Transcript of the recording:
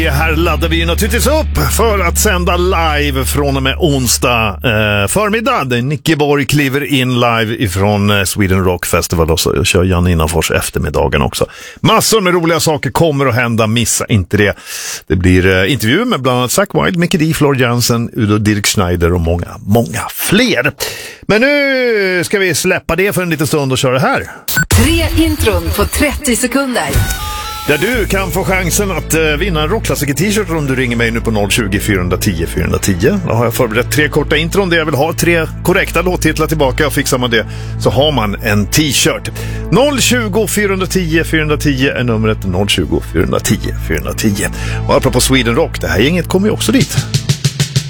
Borg. Här laddar vi naturligtvis upp för att sända live från och med onsdag förmiddag. Nicky Borg kliver in live ifrån Sweden Rock Festival och så kör Jan Innanfors eftermiddagen också. Massor med roliga saker kommer att hända, missa inte det. Det blir intervjuer med bland annat Zack Wilde, Mickey D, Floor Jansen, Udo Dirk Schneider och många fler. Men nu ska vi släppa det för en liten stund och köra det här. 3 intron på 30 sekunder. Där du kan få chansen att vinna en rockklassiker-t-shirt om du ringer mig nu på 020 410 410. Då har jag förberett 3 korta intron där jag vill ha 3 korrekta låttitlar tillbaka, och fixar man det så har man en t-shirt. 020 410 410 är numret, 020 410 410. Och apropå Sweden Rock, det här gänget kommer ju också dit.